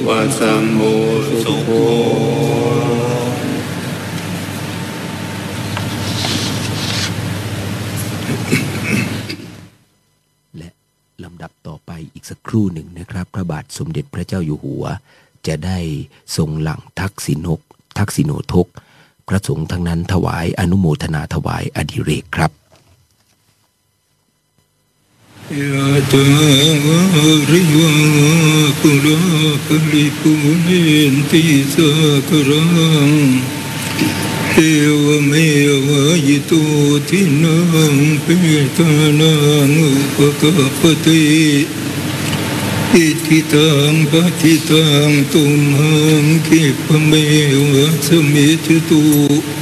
วะสัมโมสุโขและลำดับต่อไปอีกสักครู่หนึ่งนะครับพระบาทสมเด็จพระเจ้าอยู่หัวจะได้ทรงหลั่งทักษิโนทกพระสงฆ์ทั้งนั้นถวายอนุโมทนาถวายอดิเรกครับยะตาวาริวะปุราปริปุเรนติสากรังเอวเมวะยิโตทินังเปตานังอุปกัปปติอิทิตังปฏิตังตุมหังคิปะเมวะสมิจตุ